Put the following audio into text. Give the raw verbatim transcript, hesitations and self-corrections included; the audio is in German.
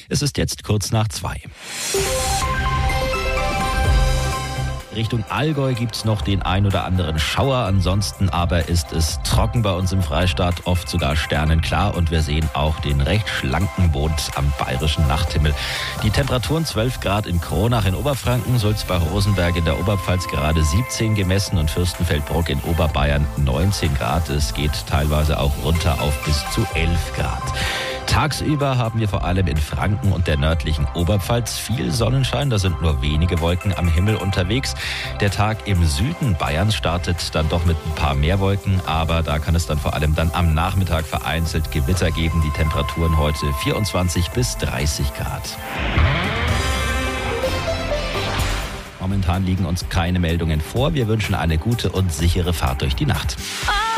Es ist jetzt kurz nach zwei. Richtung Allgäu gibt es noch den ein oder anderen Schauer. Ansonsten aber ist es trocken bei uns im Freistaat, oft sogar sternenklar. Und wir sehen auch den recht schlanken Mond am bayerischen Nachthimmel. Die Temperaturen zwölf Grad in Kronach in Oberfranken, Sulzbach-Rosenberg in der Oberpfalz gerade siebzehn gemessen und Fürstenfeldbruck in Oberbayern neunzehn Grad. Es geht teilweise auch runter auf bis zu elf Grad. Tagsüber haben wir vor allem in Franken und der nördlichen Oberpfalz viel Sonnenschein. Da sind nur wenige Wolken am Himmel unterwegs. Der Tag im Süden Bayerns startet dann doch mit ein paar mehr Wolken, aber da kann es dann vor allem dann am Nachmittag vereinzelt Gewitter geben. Die Temperaturen heute vierundzwanzig bis dreißig Grad. Momentan liegen uns keine Meldungen vor. Wir wünschen eine gute und sichere Fahrt durch die Nacht.